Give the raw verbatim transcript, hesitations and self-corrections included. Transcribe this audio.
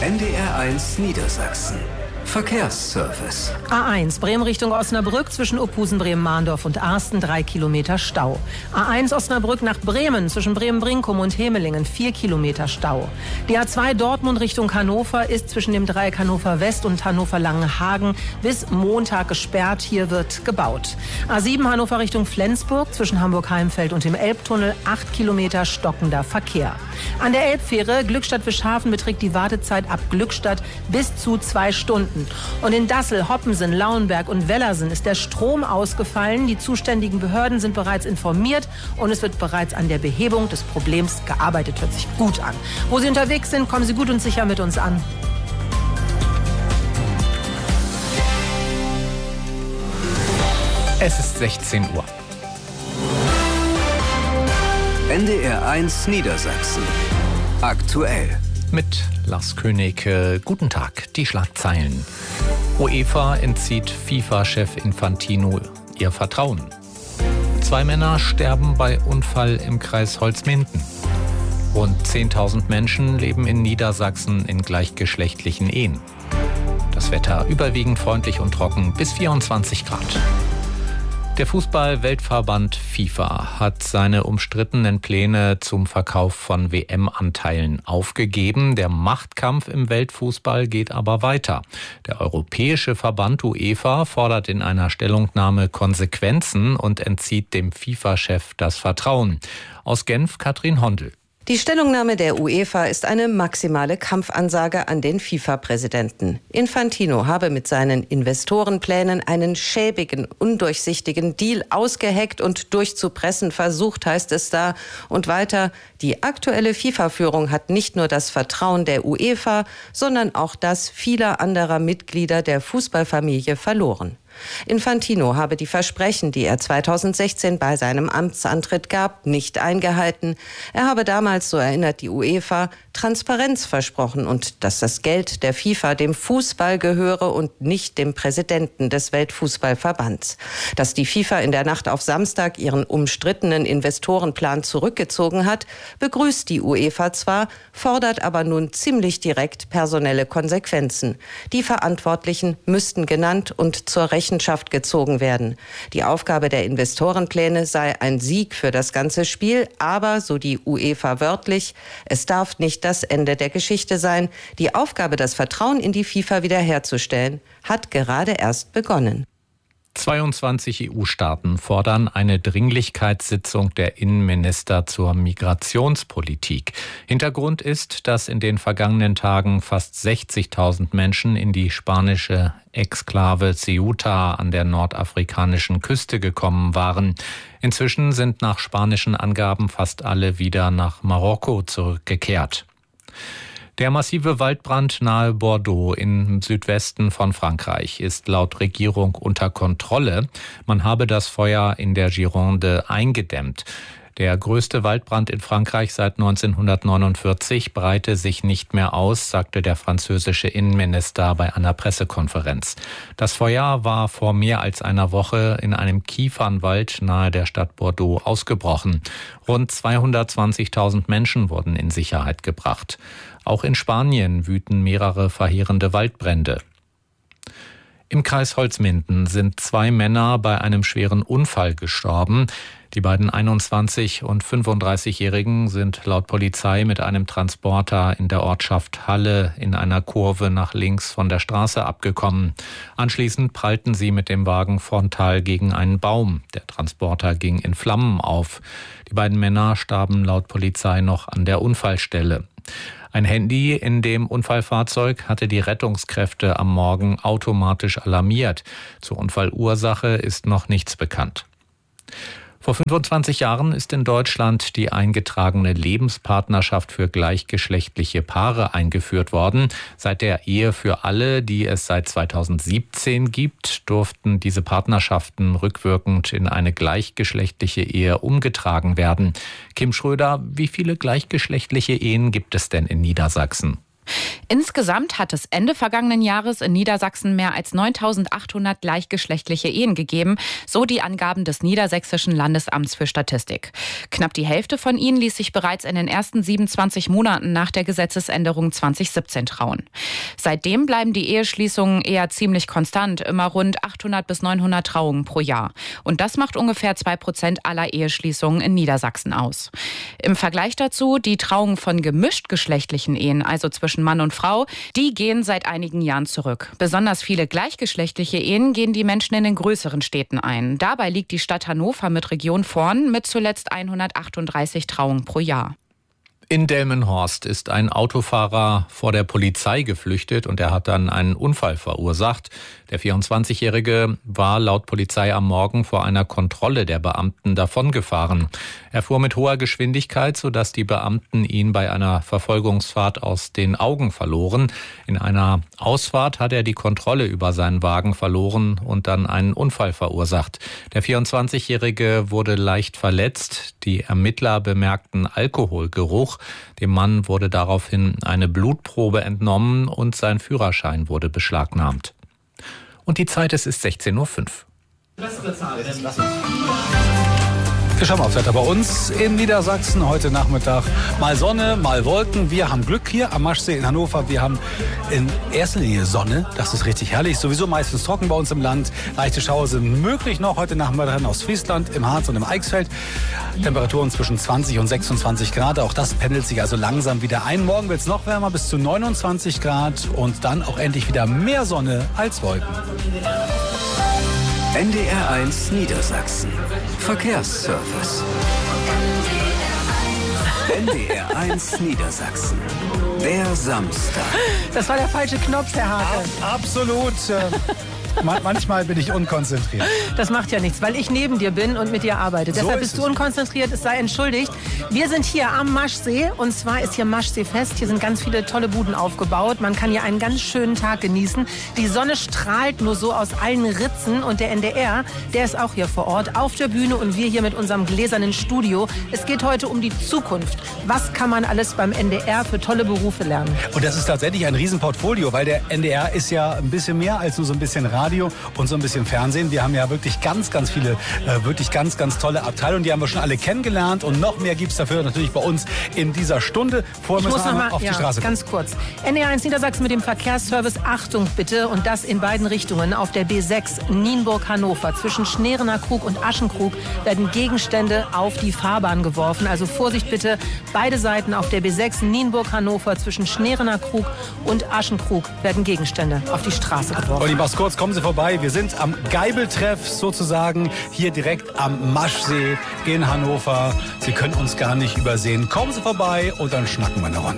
N D R eins Niedersachsen. Verkehrsservice. A eins Bremen Richtung Osnabrück zwischen Uphusen, Bremen-Mahndorf und Arsten drei Kilometer Stau. A eins Osnabrück nach Bremen zwischen Bremen-Brinkum und Hemelingen vier Kilometer Stau. Die A zwei Dortmund Richtung Hannover ist zwischen dem Dreieck Hannover West und Hannover Langenhagen bis Montag gesperrt. Hier wird gebaut. A sieben Hannover Richtung Flensburg zwischen Hamburg-Heimfeld und dem Elbtunnel acht Kilometer stockender Verkehr. An der Elbfähre Glückstadt-Wischhafen beträgt die Wartezeit ab Glückstadt bis zu zwei Stunden. Und in Dassel, Hoppensen, Lauenberg und Wellersen ist der Strom ausgefallen. Die zuständigen Behörden sind bereits informiert und es wird bereits an der Behebung des Problems gearbeitet. Hört sich gut an. Wo Sie unterwegs sind, kommen Sie gut und sicher mit uns an. Es ist sechzehn Uhr. N D R eins Niedersachsen. Aktuell. Mit Lars König. Äh, guten Tag, die Schlagzeilen. UEFA entzieht FIFA-Chef Infantino ihr Vertrauen. Zwei Männer sterben bei Unfall im Kreis Holzminden. Rund zehntausend Menschen leben in Niedersachsen in gleichgeschlechtlichen Ehen. Das Wetter überwiegend freundlich und trocken bis vierundzwanzig Grad. Der Fußball-Weltverband FIFA hat seine umstrittenen Pläne zum Verkauf von W M-Anteilen aufgegeben. Der Machtkampf im Weltfußball geht aber weiter. Der Europäische Verband UEFA fordert in einer Stellungnahme Konsequenzen und entzieht dem FIFA-Chef das Vertrauen. Aus Genf Katrin Hondel. Die Stellungnahme der UEFA ist eine maximale Kampfansage an den FIFA-Präsidenten. Infantino habe mit seinen Investorenplänen einen schäbigen, undurchsichtigen Deal ausgeheckt und durchzupressen versucht, heißt es da. Und weiter, die aktuelle FIFA-Führung hat nicht nur das Vertrauen der UEFA, sondern auch das vieler anderer Mitglieder der Fußballfamilie verloren. Infantino habe die Versprechen, die er zweitausendsechzehn bei seinem Amtsantritt gab, nicht eingehalten. Er habe damals, so erinnert die UEFA, Transparenz versprochen und dass das Geld der FIFA dem Fußball gehöre und nicht dem Präsidenten des Weltfußballverbands. Dass die FIFA in der Nacht auf Samstag ihren umstrittenen Investorenplan zurückgezogen hat, begrüßt die UEFA zwar, fordert aber nun ziemlich direkt personelle Konsequenzen. Die Verantwortlichen müssten genannt und zur Rechenschaft gezogen werden. Die Aufgabe der Investorenpläne sei ein Sieg für das ganze Spiel, aber, so die UEFA wörtlich, es darf nicht das Ende der Geschichte sein. Die Aufgabe, das Vertrauen in die FIFA wiederherzustellen, hat gerade erst begonnen. zweiundzwanzig E U-Staaten fordern eine Dringlichkeitssitzung der Innenminister zur Migrationspolitik. Hintergrund ist, dass in den vergangenen Tagen fast sechzigtausend Menschen in die spanische Exklave Ceuta an der nordafrikanischen Küste gekommen waren. Inzwischen sind nach spanischen Angaben fast alle wieder nach Marokko zurückgekehrt. Der massive Waldbrand nahe Bordeaux im Südwesten von Frankreich ist laut Regierung unter Kontrolle. Man habe das Feuer in der Gironde eingedämmt. Der größte Waldbrand in Frankreich seit neunzehnhundertneunundvierzig breite sich nicht mehr aus, sagte der französische Innenminister bei einer Pressekonferenz. Das Feuer war vor mehr als einer Woche in einem Kiefernwald nahe der Stadt Bordeaux ausgebrochen. Rund zweihundertzwanzigtausend Menschen wurden in Sicherheit gebracht. Auch in Spanien wüten mehrere verheerende Waldbrände. Im Kreis Holzminden sind zwei Männer bei einem schweren Unfall gestorben. Die beiden einundzwanzig- und fünfunddreißigjährigen sind laut Polizei mit einem Transporter in der Ortschaft Halle in einer Kurve nach links von der Straße abgekommen. Anschließend prallten sie mit dem Wagen frontal gegen einen Baum. Der Transporter ging in Flammen auf. Die beiden Männer starben laut Polizei noch an der Unfallstelle. Ein Handy in dem Unfallfahrzeug hatte die Rettungskräfte am Morgen automatisch alarmiert. Zur Unfallursache ist noch nichts bekannt. Vor fünfundzwanzig Jahren ist in Deutschland die eingetragene Lebenspartnerschaft für gleichgeschlechtliche Paare eingeführt worden. Seit der Ehe für alle, die es seit zweitausendsiebzehn gibt, durften diese Partnerschaften rückwirkend in eine gleichgeschlechtliche Ehe umgetragen werden. Kim Schröder, wie viele gleichgeschlechtliche Ehen gibt es denn in Niedersachsen? Insgesamt hat es Ende vergangenen Jahres in Niedersachsen mehr als neuntausendachthundert gleichgeschlechtliche Ehen gegeben, so die Angaben des Niedersächsischen Landesamts für Statistik. Knapp die Hälfte von ihnen ließ sich bereits in den ersten siebenundzwanzig Monaten nach der Gesetzesänderung zwanzig siebzehn trauen. Seitdem bleiben die Eheschließungen eher ziemlich konstant, immer rund achthundert bis neunhundert Trauungen pro Jahr. Und das macht ungefähr zwei Prozent aller Eheschließungen in Niedersachsen aus. Im Vergleich dazu die Trauungen von gemischtgeschlechtlichen Ehen, also zwischen Mann und Frau, die gehen seit einigen Jahren zurück. Besonders viele gleichgeschlechtliche Ehen gehen die Menschen in den größeren Städten ein. Dabei liegt die Stadt Hannover mit Region vorn mit zuletzt hundertachtunddreißig Trauungen pro Jahr. In Delmenhorst ist ein Autofahrer vor der Polizei geflüchtet und er hat dann einen Unfall verursacht. Der vierundzwanzigjährige war laut Polizei am Morgen vor einer Kontrolle der Beamten davongefahren. Er fuhr mit hoher Geschwindigkeit, sodass die Beamten ihn bei einer Verfolgungsfahrt aus den Augen verloren. In einer Ausfahrt hat er die Kontrolle über seinen Wagen verloren und dann einen Unfall verursacht. Der vierundzwanzigjährige wurde leicht verletzt. Die Ermittler bemerkten Alkoholgeruch. Dem Mann wurde daraufhin eine Blutprobe entnommen und sein Führerschein wurde beschlagnahmt. Und die Zeit, es ist sechzehn Uhr fünf. Wir schauen mal aufs Wetter bei uns in Niedersachsen. Heute Nachmittag mal Sonne, mal Wolken. Wir haben Glück hier am Maschsee in Hannover. Wir haben in erster Linie Sonne. Das ist richtig herrlich. Sowieso meistens trocken bei uns im Land. Leichte Schauer sind möglich noch heute Nachmittag aus Friesland, im Harz und im Eichsfeld. Temperaturen zwischen zwanzig und sechsundzwanzig Grad. Auch das pendelt sich also langsam wieder ein. Morgen wird es noch wärmer, bis zu neunundzwanzig Grad. Und dann auch endlich wieder mehr Sonne als Wolken. N D R eins Niedersachsen. Verkehrsservice. N D R eins Niedersachsen. Der Samstag. Das war der falsche Knopf, Herr Hake. Absolut. Manchmal bin ich unkonzentriert. Das macht ja nichts, weil ich neben dir bin und mit dir arbeite. So Deshalb bist du unkonzentriert, es sei entschuldigt. Wir sind hier am Maschsee und zwar ist hier Maschseefest. Hier sind ganz viele tolle Buden aufgebaut. Man kann hier einen ganz schönen Tag genießen. Die Sonne strahlt nur so aus allen Ritzen und der N D R, der ist auch hier vor Ort auf der Bühne und wir hier mit unserem gläsernen Studio. Es geht heute um die Zukunft. Was kann man alles beim N D R für tolle Berufe lernen? Und das ist tatsächlich ein Riesenportfolio, weil der N D R ist ja ein bisschen mehr als nur so ein bisschen Radio und so ein bisschen Fernsehen. Wir haben ja wirklich ganz, ganz viele, äh, wirklich ganz, ganz tolle Abteilungen. Die haben wir schon alle kennengelernt und noch mehr gibt es dafür natürlich bei uns in dieser Stunde. Vorher müssen wir mal auf ja, die Straße ganz gucken. kurz. N D R eins Niedersachsen mit dem Verkehrsservice. Achtung bitte und das in beiden Richtungen. Auf der B sechs Nienburg-Hannover zwischen Schnerener Krug und Aschenkrug werden Gegenstände auf die Fahrbahn geworfen. Also Vorsicht bitte. Beide Seiten auf der B sechs Nienburg-Hannover zwischen Schnerener Krug und Aschenkrug werden Gegenstände auf die Straße geworfen. Und ich mach's kurz, kommen Sie vorbei. Wir sind am Geibeltreff sozusagen hier direkt am Maschsee in Hannover. Sie können uns gar nicht übersehen. Kommen Sie vorbei und dann schnacken wir eine Runde.